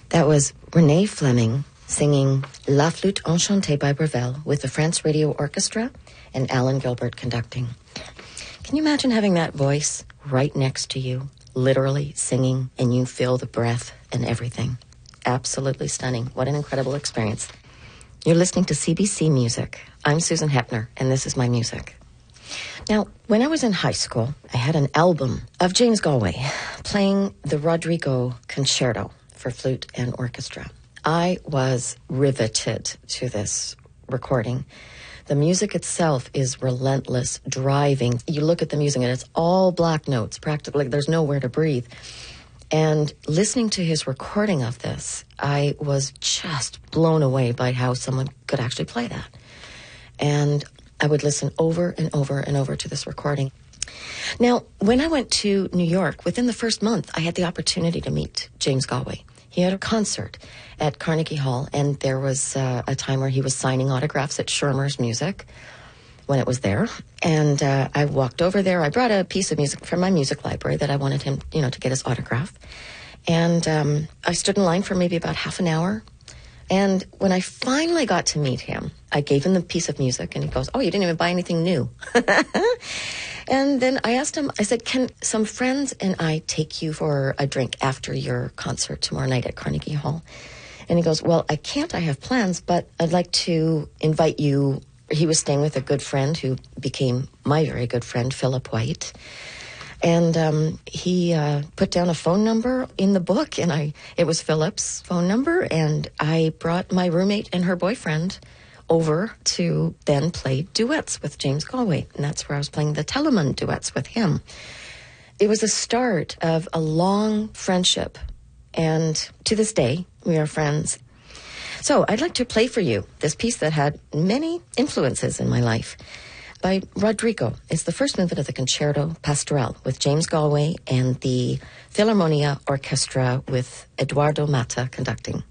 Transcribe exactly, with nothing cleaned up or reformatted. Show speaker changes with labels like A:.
A: That was Renee Fleming singing La Flûte Enchantée by Breville with the France Radio Orchestra and Alan Gilbert conducting. Can you imagine having that voice right next to you, literally singing, and you feel the breath and everything? Absolutely stunning. What an incredible experience. You're listening to C B C Music. I'm Susan Hepner, and this is my music. Now, when I was in high school, I had an album of James Galway playing the Rodrigo Concerto for flute and orchestra. I was riveted to this recording. The music itself is relentless, driving. You look at the music and it's all black notes, practically. There's nowhere to breathe. And listening to his recording of this, I was just blown away by how someone could actually play that. And I would listen over and over and over to this recording. Now, when I went to New York, within the first month, I had the opportunity to meet James Galway. He had a concert at Carnegie Hall, and there was uh, a time where he was signing autographs at Schirmer's Music when it was there. And uh, I walked over there. I brought a piece of music from my music library that I wanted him, you know, to get his autograph. And um, I stood in line for maybe about half an hour. And when I finally got to meet him, I gave him the piece of music, and he goes, "Oh, you didn't even buy anything new." And then I asked him, I said, "Can some friends and I take you for a drink after your concert tomorrow night at Carnegie Hall?" And he goes, "Well, I can't. I have plans, but I'd like to invite you." He was staying with a good friend who became my very good friend, Philip White. And um, he uh, put down a phone number in the book, and I it was Philip's phone number, and I brought my roommate and her boyfriend over to then play duets with James Galway, and that's where I was playing the Telemann duets with him. It was the start of a long friendship, and to this day, we are friends. So I'd like to play for you this piece that had many influences in my life by Rodrigo. It's the first movement of the Concerto Pastorale with James Galway and the Philharmonia Orchestra with Eduardo Mata conducting.